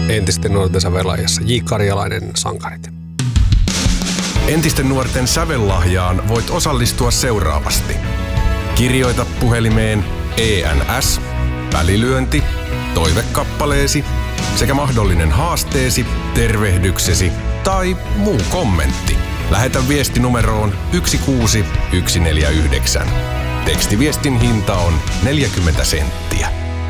Entisten nuorten sävellahjassa J. Karjalainen sankarit. Entisten nuorten sävellahjaan voit osallistua seuraavasti. Kirjoita puhelimeen ENS, välilyönti, toivekappaleesi sekä mahdollinen haasteesi, tervehdyksesi tai muu kommentti. Lähetä viesti numeroon 16149. Tekstiviestin hinta on 40 senttiä.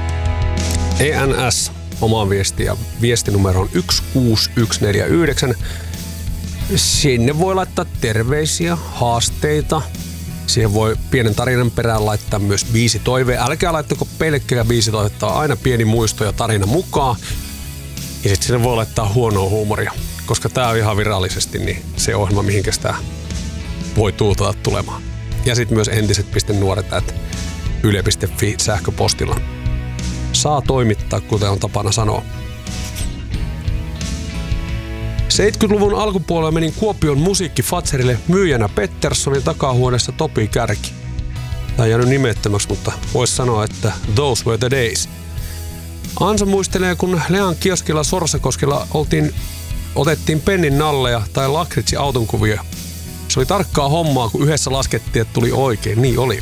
ENS, oma viesti ja viestinumero on 16149. Sinne voi laittaa terveisiä, haasteita. Siihen voi pienen tarinan perään laittaa myös biisitoive. Älkää laittako pelkkää biisitoivetta, aina pieni muisto ja tarina mukaan. Ja sitten sinne voi laittaa huonoa huumoria, koska tää on ihan virallisesti niin se ohjelma, mihinkä sitä voi tuutata tulemaan. Ja sitten myös entiset.nuoret@yle.fi sähköpostilla. Saa toimittaa, kuten on tapana sanoa. 70-luvun alkupuolella menin Kuopion musiikkifatserille myyjänä Petterssonin takahuoneessa Topi Kärki. Tämä ei jäänyt nimettömäksi, mutta voisi sanoa, että those were the days. Ansa muistelee, kun Lean kioskilla Sorsakoskella otettiin pennin nalleja tai lakritsi autonkuvia. Se oli tarkkaa hommaa, kun yhdessä laskettiin, että tuli oikein. Niin oli.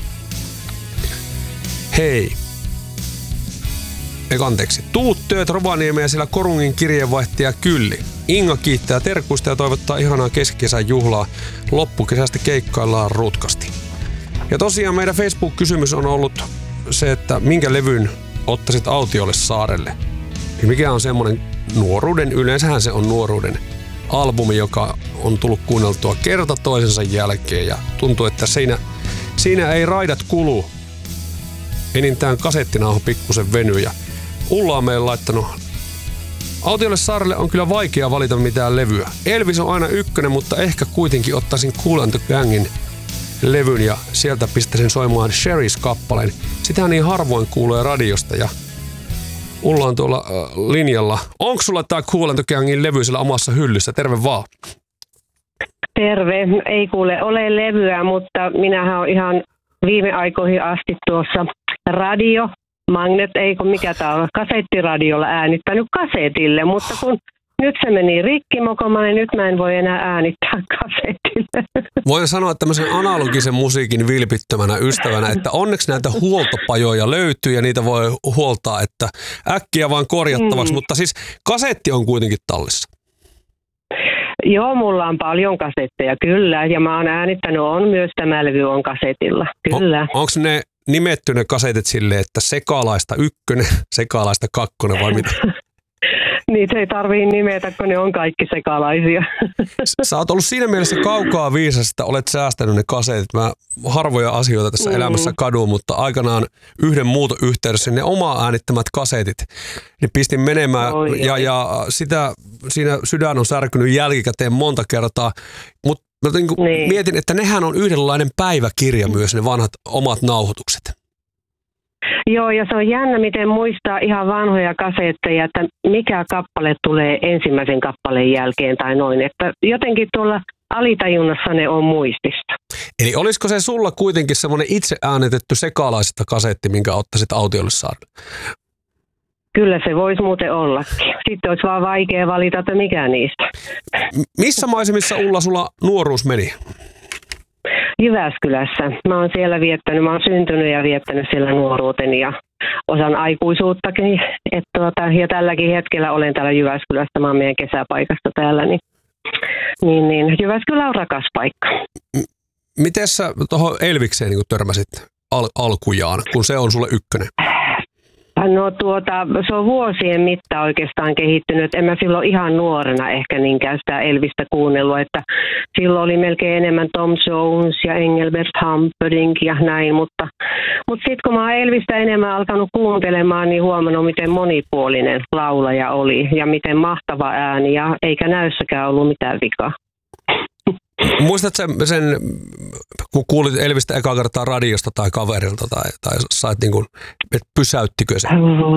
Hei. Anteeksi. Tuut työt Rovaniemeen ja siellä Korungin kirjeenvaihtaja Kylli. Inga kiittää terkuista ja toivottaa ihanaa keskikesän juhlaa. Loppukesästä keikkaillaan rutkasti. Ja tosiaan meidän Facebook-kysymys on ollut se, että minkä levyn ottaisit autiolle saarelle. Ja mikä on semmoinen nuoruuden, yleensähän se on nuoruuden albumi, joka on tullut kuunneltua kerta toisensa jälkeen. Ja tuntuu, että siinä ei raidat kulu. Enintään kasettinauha pikkusen venyy. Ja Ulla on meille laittanut: autiolle saarelle on kyllä vaikea valita mitään levyä. Elvis on aina ykkönen, mutta ehkä kuitenkin ottaisin Kool and the Gangin levyn ja sieltä pistäisin soimaan Sherry's-kappaleen. Sitähän niin harvoin kuulee radiosta ja Ulla on tuolla linjalla. Onko sulla tää Kool and the Gangin levy siellä omassa hyllyssä? Terve vaan. Terve. Ei kuule ole levyä, mutta minähän olen ihan viime aikoihin asti tuossa mikä tää on, kasettiradiolla äänittänyt kasetille, mutta kun nyt se meni rikki mokoma, niin nyt mä en voi enää äänittää kasetille. Voin sanoa tämmöisen analogisen musiikin vilpittömänä ystävänä, että onneksi näitä huoltopajoja löytyy ja niitä voi huoltaa, että äkkiä vaan korjattavaksi, mutta siis kasetti on kuitenkin tallissa. Joo, mulla on paljon kasetteja, kyllä, ja mä oon äänittänyt, myös tämä levy on kasetilla, kyllä. Onko ne nimetty ne kasetit silleen, että Sekalaista 1, Sekalaista 2 vai mitä? Niitä ei tarvii nimetä, kun ne on kaikki sekalaisia. Sä oot ollut siinä mielessä kaukaa viisas, että olet säästänyt ne kasetit. Mä harvoja asioita tässä elämässä kadun, mutta aikanaan yhden muuton yhteydessä ne omaa äänittämät kasetit, niin pistin menemään ja siinä sydän on särkynyt jälkikäteen monta kertaa, mutta mä mietin, että nehän on yhdenlainen päiväkirja myös, ne vanhat omat nauhoitukset. Joo, ja se on jännä, miten muistaa ihan vanhoja kasetteja, että mikä kappale tulee ensimmäisen kappaleen jälkeen tai noin. Että jotenkin tuolla alitajunnassa ne on muistista. Eli olisiko se sulla kuitenkin semmoinen itse äänitetty Sekalaisesta kasetti, minkä ottaisit autiolle saada? Kyllä se voisi muuten ollakin. Sitten olisi vaan vaikea valita, että mikä niistä. Missä maisemissa, Ulla, sulla nuoruus meni? Jyväskylässä. Mä oon siellä syntynyt ja viettänyt siellä nuoruuteni ja osan aikuisuuttakin. Ja tälläkin hetkellä olen täällä Jyväskylässä, mä oon meidän kesäpaikasta täällä, niin Jyväskylä on rakas paikka. Miten sä tuohon Elvikseen niin törmäsit alkujaan, kun se on sulle ykkönen? No se on vuosien mittaan oikeastaan kehittynyt. En mä silloin ihan nuorena ehkä niinkään sitä Elvistä kuunnellut, että silloin oli melkein enemmän Tom Jones ja Engelbert Humperdinck ja näin, mutta sitten kun mä oon Elvistä enemmän alkanut kuuntelemaan, niin huomannut miten monipuolinen laulaja oli ja miten mahtava ääni ja eikä näyssäkään ollut mitään vikaa. Muistatko sen, kun kuulit Elvistä ekaa kertaa radiosta tai kaverilta tai sait niin kuin, että pysäyttikö se?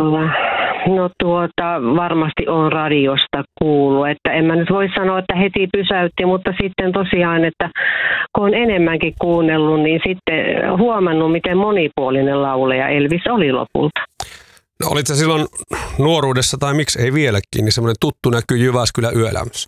No varmasti on radiosta kuullut, että en mä nyt voi sanoa, että heti pysäytti, mutta sitten tosiaan, että kun on enemmänkin kuunnellut, niin sitten huomannut, miten monipuolinen laulaja Elvis oli lopulta. No, olit sä silloin nuoruudessa, tai miksi ei vieläkin, niin semmoinen tuttu näky Jyväskylän yöelämässä?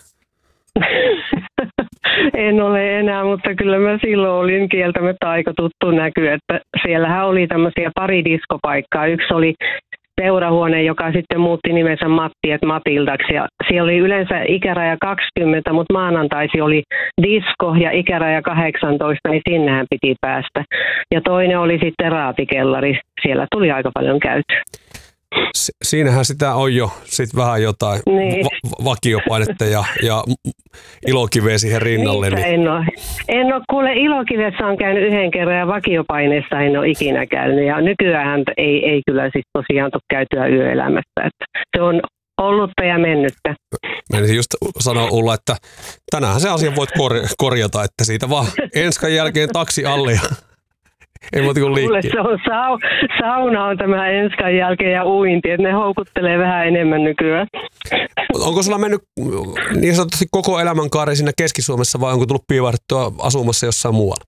En ole enää, mutta kyllä mä silloin olin kieltämättä aika tuttu näky, että siellähän oli tämmöisiä pari diskopaikkaa. Yksi oli seurahuone, joka sitten muutti nimensä Matildaksi, ja siellä oli yleensä ikäraja 20, mutta maanantaisi oli disko ja ikäraja 18, niin sinnehän piti päästä. Ja toinen oli sitten raatikellari, siellä tuli aika paljon käytyä. Siinähän sitä on jo sit vähän jotain niin. Vakiopainetta ja ilokiveä siihen rinnalle. Niin. En ole kuule, ilokivessä on käynyt yhden kerran ja vakiopaineessa en ole ikinä käynyt. Ja nykyään ei kyllä siis tosiaan tule käytyä yöelämässä. Että se on ollutta ja mennyttä. Menisin just sanoa Ulla, että tänään se asia voit korjata, että siitä vaan enskan jälkeen taksi alle ja ei muuta kuin liikkiä. Se on sauna on tämä enskan jälkeen ja uinti, että ne houkuttelee vähän enemmän nykyään. Onko sulla mennyt niin sanotusti koko elämänkaari siinä Keski-Suomessa vai onko tullut piivarrettua asumassa jossain muualla?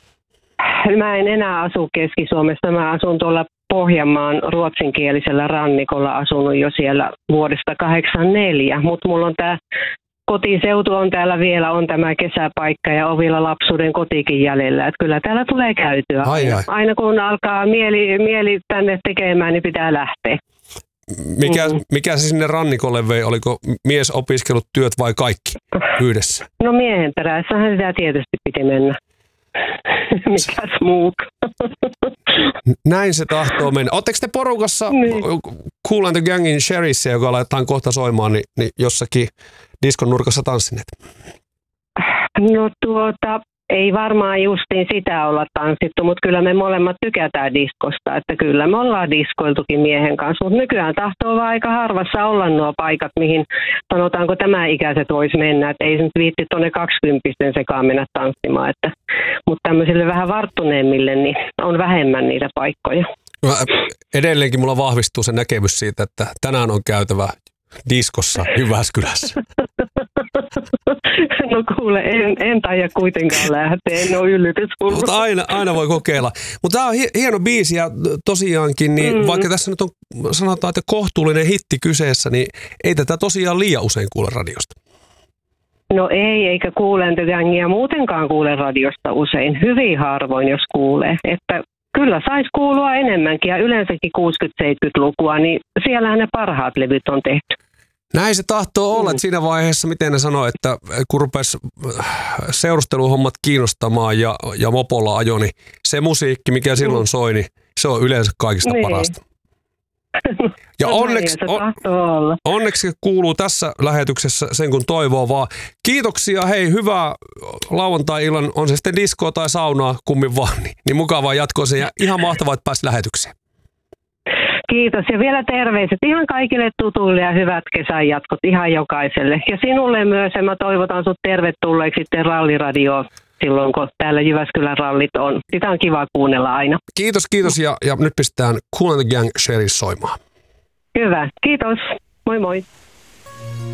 Mä en enää asu Keski-Suomessa. Mä asun tuolla Pohjanmaan ruotsinkielisellä rannikolla, asunut jo siellä vuodesta 1984, mutta mulla on tämä kotiseutu on täällä vielä, on tämä kesäpaikka ja on vielä lapsuuden kotikin jäljellä. Että kyllä täällä tulee käytyä. Aina kun alkaa mieli tänne tekemään, niin pitää lähteä. Mikä se sinne rannikolle vei? Oliko mies opiskellut työt vai kaikki yhdessä? No miehen perässähän sitä tietysti piti mennä. Mikäs muu? Näin se tahtoo mennä. Oletteko te porukassa Kool and the Gangin Sherryssä, joka laitetaan kohta soimaan, niin jossakin diskon nurkassa tanssineet? No ei varmaan justiin sitä olla tanssittu, mutta kyllä me molemmat tykätään diskosta, että kyllä me ollaan diskoiltukin miehen kanssa, mutta nykyään tahtoo vaan aika harvassa olla nuo paikat, mihin sanotaanko tämä ikäiset voisi mennä, että ei se nyt viitti tuonne 20 sekaan mennä tanssimaan, mutta tämmöisille vähän varttuneemmille niin on vähemmän niitä paikkoja. Edelleenkin mulla vahvistuu se näkemys siitä, että tänään on käytävä diskossa Jyväskylässä. No kuule, en taida kuitenkaan lähteä, en ole yllytyskurva. Mutta aina voi kokeilla. Mutta tämä on hieno biisi ja tosiaankin, niin vaikka tässä nyt on sanotaan, että kohtuullinen hitti kyseessä, niin ei tätä tosiaan liian usein kuule radiosta. No ei, eikä Kool and the Gangia muutenkaan kuule radiosta usein. Hyvin harvoin, jos kuulee. Että kyllä saisi kuulua enemmänkin ja yleensäkin 60-70-lukua, niin siellähän ne parhaat levyt on tehty. Näin se tahtoo olla, että siinä vaiheessa, miten ne sanoo, että kun rupesi seurusteluhommat kiinnostamaan ja mopolla ajo, niin se musiikki, mikä silloin soi, niin se on yleensä kaikista parasta. Ja onneksi kuuluu tässä lähetyksessä sen kun toivoo vaan. Kiitoksia, hei, hyvää lauantai-illan, on se sitten diskoa tai saunaa, kummin vaan, niin mukavaa jatkoa sen ja ihan mahtavaa, että pääsit lähetykseen. Kiitos ja vielä terveiset ihan kaikille tutuille ja hyvät kesän jatkot ihan jokaiselle. Ja sinulle myös, ja mä toivotan sut tervetulleeksi sitten ralliradioon silloin, kun täällä Jyväskylän rallit on. Sitä on kiva kuunnella aina. Kiitos ja nyt pistetään Kool and the Gang Sherry soimaan. Hyvä, kiitos. Moi moi.